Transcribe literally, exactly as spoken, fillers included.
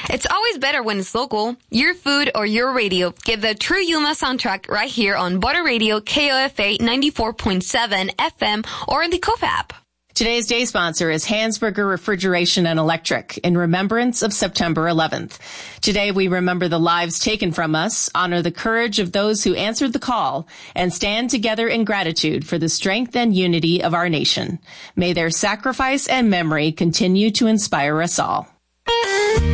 It's always better when it's local. Your food or your radio. Get the True Yuma soundtrack right here on Butter Radio K O F A ninety-four point seven F M or in the K O F app. Today's day sponsor is Hansberger Refrigeration and Electric in remembrance of September eleventh. Today we remember the lives taken from us, honor the courage of those who answered the call, and stand together in gratitude for the strength and unity of our nation. May their sacrifice and memory continue to inspire us all.